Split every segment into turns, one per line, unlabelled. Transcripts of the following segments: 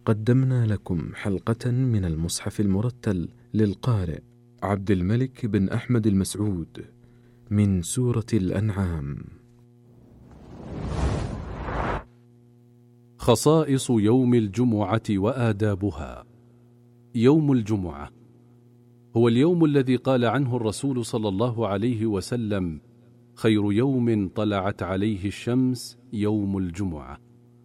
قدمنا لكم حلقة من المصحف المرتل للقارئ عبد الملك بن أحمد المسعود من سورة الأنعام.
خصائص يوم الجمعة وآدابها. يوم الجمعة هو اليوم الذي قال عنه الرسول صلى الله عليه وسلم: خير يوم طلعت عليه الشمس يوم الجمعة.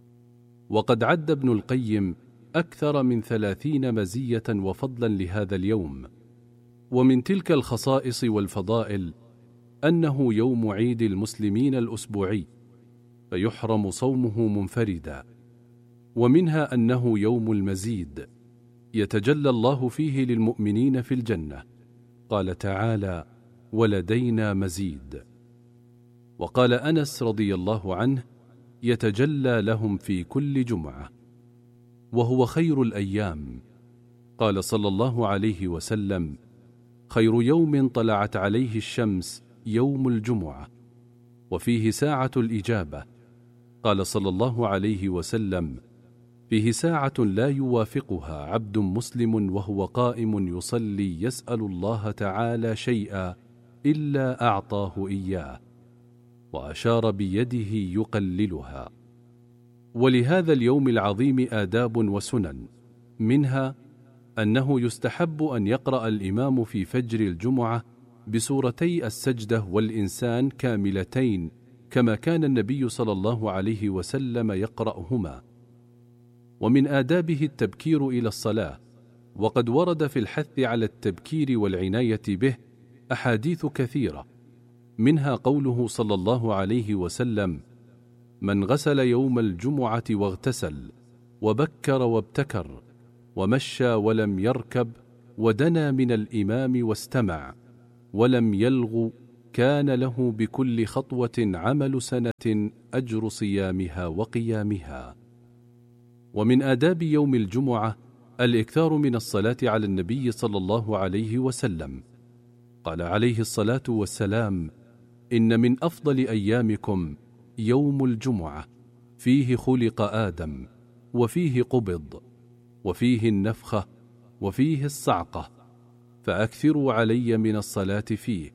وقد عد ابن القيم أكثر من 30 مزية وفضلا لهذا اليوم. ومن تلك الخصائص والفضائل أنه يوم عيد المسلمين الأسبوعي، فيحرم صومه منفردا. ومنها أنه يوم المزيد، يتجلى الله فيه للمؤمنين في الجنة. قال تعالى: ولدينا مزيد. وقال أنس رضي الله عنه: يتجلى لهم في كل جمعة، وهو خير الأيام. قال صلى الله عليه وسلم: خير يوم طلعت عليه الشمس يوم الجمعة، وفيه ساعة الإجابة. قال صلى الله عليه وسلم: فيه ساعة لا يوافقها عبد مسلم وهو قائم يصلي يسأل الله تعالى شيئا إلا أعطاه إياه، وأشار بيده يقللها. ولهذا اليوم العظيم آداب وسنن، منها أنه يستحب أن يقرأ الإمام في فجر الجمعة بسورتي السجدة والإنسان كاملتين، كما كان النبي صلى الله عليه وسلم يقرأهما. ومن آدابه التبكير إلى الصلاة، وقد ورد في الحث على التبكير والعناية به أحاديث كثيرة، منها قوله صلى الله عليه وسلم: من غسل يوم الجمعة واغتسل وبكر وابتكر ومشى ولم يركب ودنا من الإمام واستمع ولم يلغ، كان له بكل خطوة عمل سنة أجر صيامها وقيامها. ومن آداب يوم الجمعة الإكثار من الصلاة على النبي صلى الله عليه وسلم. قال عليه الصلاة والسلام: إن من أفضل أيامكم يوم الجمعة، فيه خلق آدم، وفيه قبض، وفيه النفخة، وفيه الصعقة، فأكثروا علي من الصلاة فيه،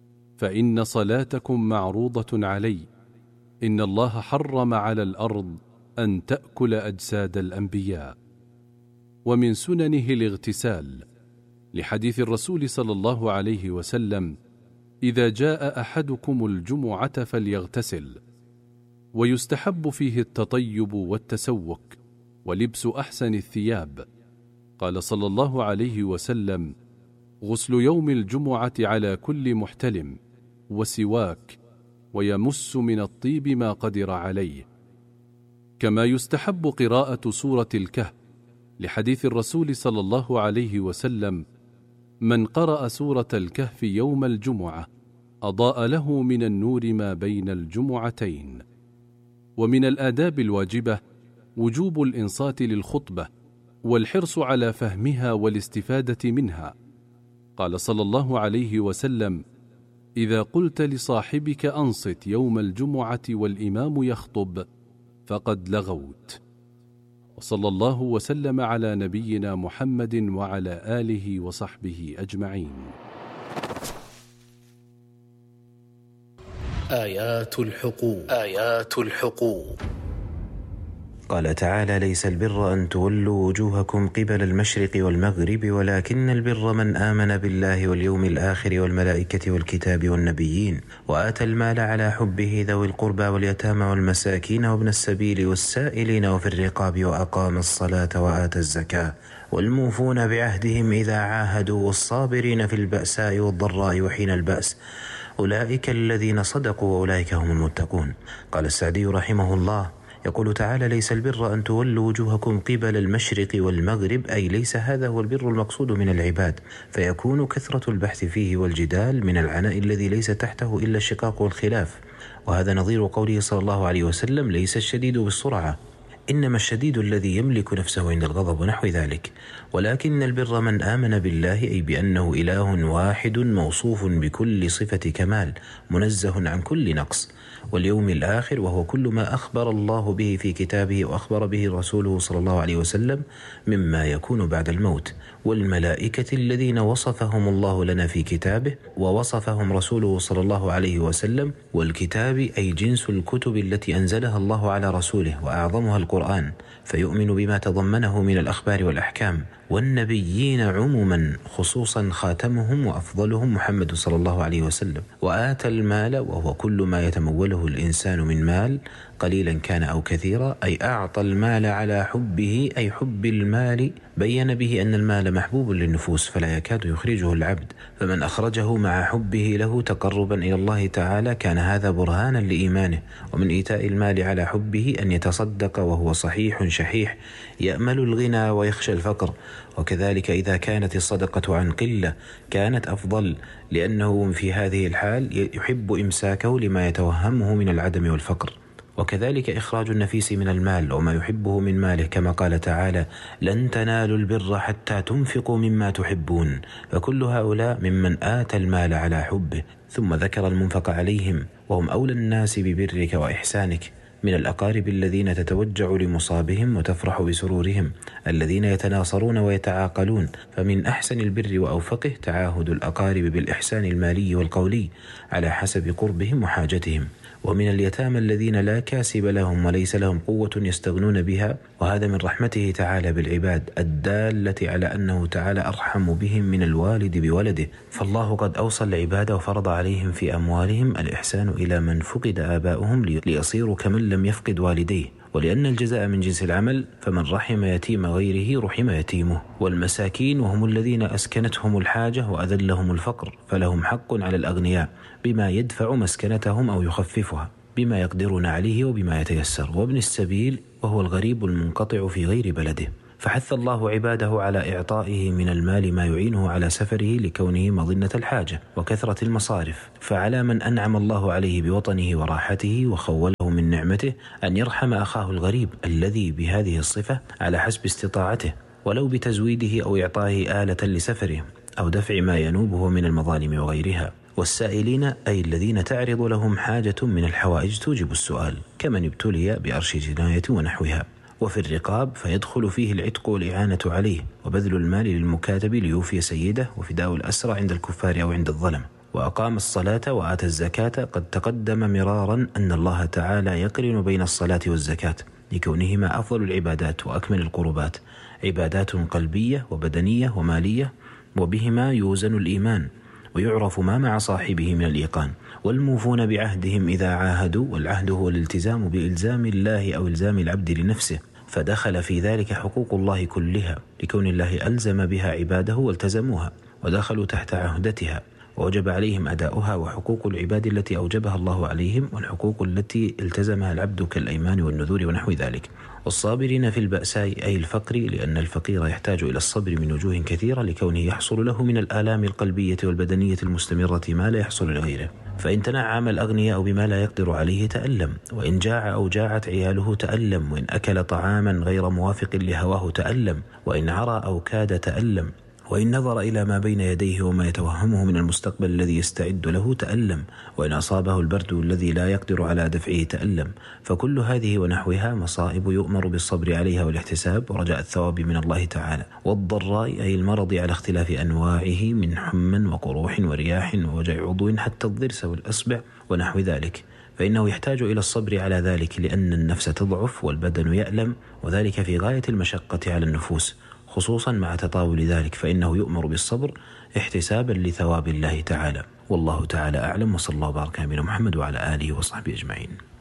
فإن صلاتكم معروضة علي. إن الله حرم على الأرض أن تأكل أجساد الأنبياء. ومن سننه الاغتسال، لحديث الرسول صلى الله عليه وسلم: إذا جاء أحدكم الجمعة فليغتسل. ويستحب فيه التطيب والتسوك ولبس أحسن الثياب. قال صلى الله عليه وسلم: غسل يوم الجمعة على كل محتلم، وسواك، ويمس من الطيب ما قدر عليه. كما يستحب قراءة سورة الكهف، لحديث الرسول صلى الله عليه وسلم: من قرأ سورة الكهف يوم الجمعة أضاء له من النور ما بين الجمعتين. ومن الآداب الواجبة وجوب الإنصات للخطبة والحرص على فهمها والاستفادة منها. قال صلى الله عليه وسلم: إذا قلت لصاحبك أنصت يوم الجمعة والإمام يخطب فقد لغوت. وصلى الله وسلم على نبينا محمد وعلى آله وصحبه أجمعين.
آيات الحقوق.
قال تعالى: ليس البر أن تولوا وجوهكم قبل المشرق والمغرب ولكن البر من آمن بالله واليوم الآخر والملائكة والكتاب والنبيين وآتى المال على حبه ذوي القربى واليتامى والمساكين وابن السبيل والسائلين وفي الرقاب وأقام الصلاة وآتى الزكاة والموفون بعهدهم إذا عاهدوا والصابرين في البأساء والضراء وحين البأس أولئك الذين صدقوا وأولئك هم المتقون. قال السعدي رحمه الله: يقول تعالى: ليس البر أن تولوا وجوهكم قبل المشرق والمغرب، أي ليس هذا هو البر المقصود من العباد، فيكون كثرة البحث فيه والجدال من العناء الذي ليس تحته إلا الشقاق والخلاف. وهذا نظير قوله صلى الله عليه وسلم: ليس الشديد بالسرعة، إنما الشديد الذي يملك نفسه عند الغضب ونحو ذلك. ولكن البر من آمن بالله، أي بأنه إله واحد موصوف بكل صفة كمال منزه عن كل نقص، واليوم الآخر، وهو كل ما أخبر الله به في كتابه وأخبر به رسوله صلى الله عليه وسلم مما يكون بعد الموت، والملائكة الذين وصفهم الله لنا في كتابه ووصفهم رسوله صلى الله عليه وسلم، والكتاب أي جنس الكتب التي أنزلها الله على رسوله وأعظمها القرآن، فيؤمن بما تضمنه من الأخبار والأحكام، والنبيين عموما خصوصا خاتمهم وأفضلهم محمد صلى الله عليه وسلم. وآتى المال، وهو كل ما يتموله الإنسان من مال قليلا كان أو كثيرا، أي أعطى المال على حبه، أي حب المال، بين به أن المال محبوب للنفوس فلا يكاد يخرجه العبد، فمن أخرجه مع حبه له تقربا إلى الله تعالى كان هذا برهانا لإيمانه. ومن إيتاء المال على حبه أن يتصدق وهو صحيح شحيح يأمل الغنى ويخشى الفقر، وكذلك إذا كانت الصدقة عن قلة كانت أفضل، لأنه في هذه الحال يحب إمساكه لما يتوهمه من العدم والفقر. وكذلك إخراج النفيس من المال وما يحبه من ماله، كما قال تعالى: لن تنالوا البر حتى تنفقوا مما تحبون، فكل هؤلاء ممن آتى المال على حبه. ثم ذكر المنفق عليهم، وهم أولى الناس ببرك وإحسانك، من الأقارب الذين تتوجع لمصابهم وتفرح بسرورهم، الذين يتناصرون ويتعاقلون، فمن أحسن البر وأوفقه تعاهد الأقارب بالإحسان المالي والقولي على حسب قربهم وحاجتهم. ومن اليتامى الذين لا كاسب لهم وليس لهم قوة يستغنون بها، وهذا من رحمته تعالى بالعباد الدالة على أنه تعالى أرحم بهم من الوالد بولده، فالله قد أوصى العباد وفرض عليهم في أموالهم الإحسان إلى من فقد آباؤهم ليصيروا كمن لم يفقد والديه، ولأن الجزاء من جنس العمل، فمن رحم يتيم غيره رحم يتيمه. والمساكين وهم الذين أسكنتهم الحاجة وأذلهم الفقر، فلهم حق على الأغنياء بما يدفع مسكنتهم أو يخففها بما يقدرون عليه وبما يتيسر. وابن السبيل وهو الغريب المنقطع في غير بلده، فحث الله عباده على إعطائه من المال ما يعينه على سفره لكونه مظنة الحاجة وكثرة المصارف. فعلى من أنعم الله عليه بوطنه وراحته وخوله من نعمته أن يرحم أخاه الغريب الذي بهذه الصفة على حسب استطاعته، ولو بتزويده أو إعطائه آلة لسفره أو دفع ما ينوبه من المظالم وغيرها. والسائلين أي الذين تعرض لهم حاجة من الحوائج توجب السؤال، كمن ابتلي بأرش جناية ونحوها. وفي الرقاب فيدخل فيه العتق والإعانة عليه، وبذل المال للمكاتب ليوفي سيده، وفداء الأسرى عند الكفار أو عند الظلم. وأقام الصلاة وآتى الزكاة. قد تقدم مرارا أن الله تعالى يقرن بين الصلاة والزكاة لكونهما أفضل العبادات وأكمل القربات، عبادات قلبية وبدنية ومالية، وبهما يوزن الإيمان ويعرف ما مع صاحبه من الإيقان. والموفون بعهدهم إذا عاهدوا، والعهد هو الالتزام بإلزام الله أو إلزام العبد لنفسه، فدخل في ذلك حقوق الله كلها لكون الله ألزم بها عباده والتزموها ودخلوا تحت عهدتها، ووجب عليهم أداؤها، وحقوق العباد التي أوجبها الله عليهم، والحقوق التي التزمها العبد كالأيمان والنذور ونحو ذلك. والصابرين في البأساء أي الفقر، لأن الفقير يحتاج إلى الصبر من وجوه كثيرة لكونه يحصل له من الآلام القلبية والبدنية المستمرة ما لا يحصل لغيره. فإن تنعم الأغنياء بما لا يقدر عليه تألم، وإن جاع أو جاعت عياله تألم، وإن أكل طعاما غير موافق لهواه تألم، وإن عرى أو كاد تألم، وإن نظر إلى ما بين يديه وما يتوهمه من المستقبل الذي يستعد له تألم، وإن أصابه البرد الذي لا يقدر على دفعه تألم. فكل هذه ونحوها مصائب يؤمر بالصبر عليها والاحتساب ورجاء الثواب من الله تعالى. والضراء أي المرض على اختلاف أنواعه من حمى وقروح ورياح ووجع عضو حتى الضرس والأصبع ونحو ذلك، فإنه يحتاج إلى الصبر على ذلك، لأن النفس تضعف والبدن يألم، وذلك في غاية المشقة على النفوس، خصوصا مع تطاول ذلك، فإنه يؤمر بالصبر احتسابا لثواب الله تعالى. والله تعالى أعلم، وصلى الله وبارك على نبينا محمد وعلى آله وصحبه أجمعين.